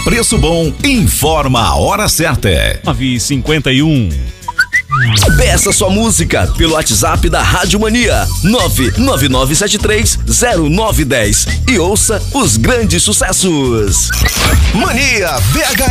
preço bom, informa a hora certa. 9h51. Peça sua música pelo WhatsApp da Rádio Mania 999730910 e ouça os grandes sucessos. Mania VH